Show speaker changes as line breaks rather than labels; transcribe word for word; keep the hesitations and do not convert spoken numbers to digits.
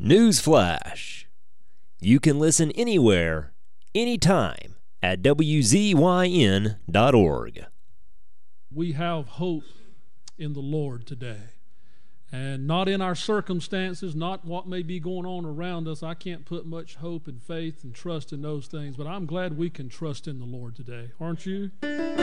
Newsflash. You can listen anywhere, anytime at W Z Y N dot org.
We have hope in the Lord today. And not in our circumstances, not what may be going on around us. I can't put much hope and faith and trust in those things, but I'm glad we can trust in the Lord today. Aren't you?